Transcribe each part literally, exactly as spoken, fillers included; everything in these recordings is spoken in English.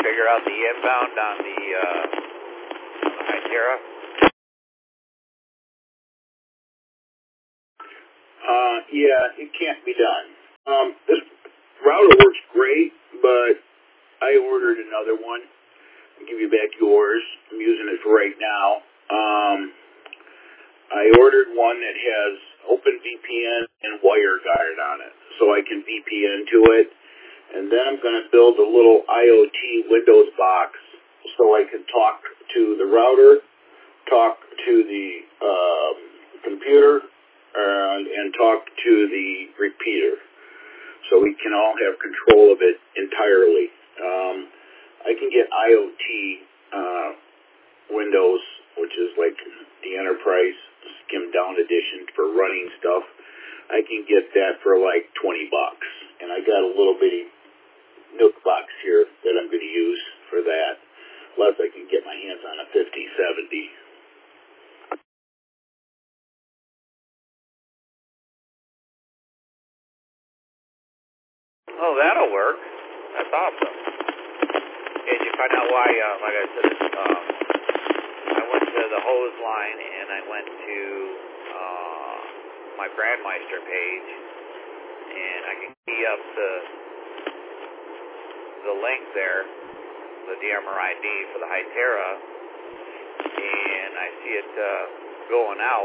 figure out the inbound on the, uh, on the Hytera? Uh, yeah, it can't be done. Um, this router works great, but I ordered another one. I'll give you back yours. I'm using it for right now. Um, I ordered one that has OpenVPN and WireGuard on it, so I can V P N to it. And then I'm going to build a little IoT Windows box so I can talk to the router, talk to the um, computer, and, and talk to the repeater. So we can all have control of it entirely. Um, I can get IoT uh, Windows, which is like the Enterprise skimmed down edition for running stuff. I can get that for like twenty bucks. And I got a little bitty Nook box here that I'm going to use for that, unless I can get my hands on a fifty seventy. Oh, that'll work. That's awesome. Did you find out why, uh, like I said, um, I went to the hose line and I went to uh, my Brandmeister page, and I can key up the the link there, the D M R I D for the Hytera, and I see it uh, going out.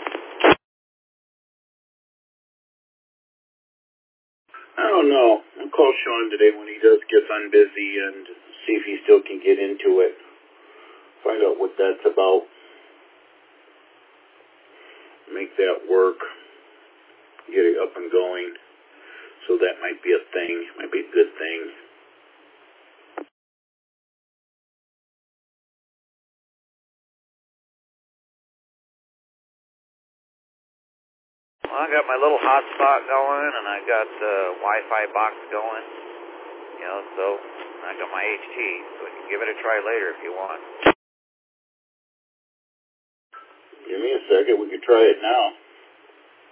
I don't know. I'll call Sean today when he does get unbusy and see if he still can get into it. Find out what that's about. Make that work. Get it up and going. So that might be a thing. Might be a good thing. Well, I got my little hotspot going, and I got the Wi-Fi box going, you know, so I got my H T, so we can give it a try later if you want. Give me a second. We could try it now.